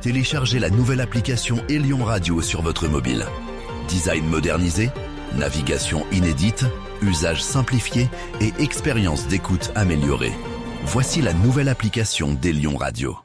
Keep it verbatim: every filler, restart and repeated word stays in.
téléchargez la nouvelle application Elion Radio sur votre mobile. Design modernisé, navigation inédite, usage simplifié et expérience d'écoute améliorée. Voici la nouvelle application d'Elion Radio.